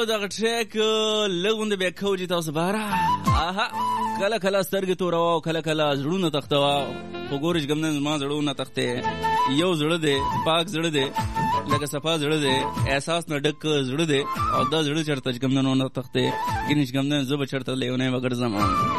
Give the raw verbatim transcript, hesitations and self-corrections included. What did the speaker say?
دغه ټریک لږونده بیا کوو چې تاسو بهره آها کله کله سترګې توروه او کله کله زړونه تختوه خو ګورې چې ګمنه زما زړونه تختې یو زړه دی پاک زړه دی لکه صفا زړه دی احساس نه ډک زړه دی او دا زړه چېرته چې ګمنه نه تختې ګینې چې ګمنه زه به چېرته لیونی به ګرځم